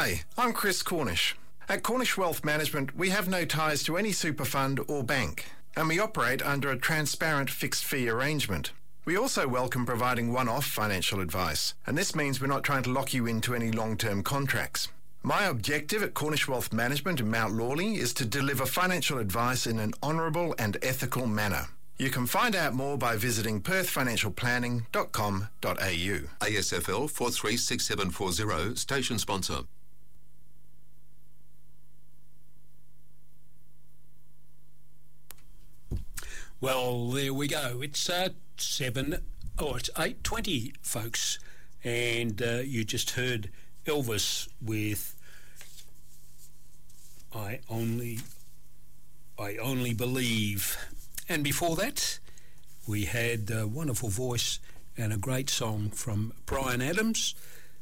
Hi, I'm Chris Cornish. At Cornish Wealth Management, we have no ties to any super fund or bank, and we operate under a transparent fixed fee arrangement. We also welcome providing one-off financial advice, and this means we're not trying to lock you into any long-term contracts. My objective at Cornish Wealth Management in Mount Lawley is to deliver financial advice in an honourable and ethical manner. You can find out more by visiting perthfinancialplanning.com.au. ASFL 436740, station sponsor. Well, there we go. It's 8:20, folks, and you just heard Elvis with I Only Believe. And before that, we had a wonderful voice and a great song from Bryan Adams.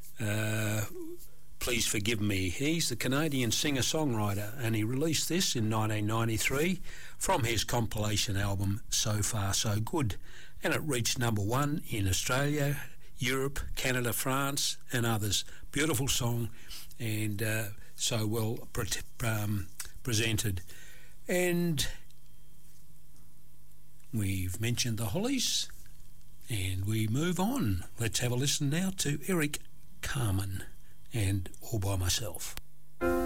Please Forgive Me. He's the Canadian singer-songwriter, and he released this in 1993 from his compilation album So Far So Good, and it reached #1 in Australia, Europe, Canada, France and others. Beautiful song, and so well presented. And we've mentioned the Hollies, and we move on. Let's have a listen now to Eric Carmen and All By Myself.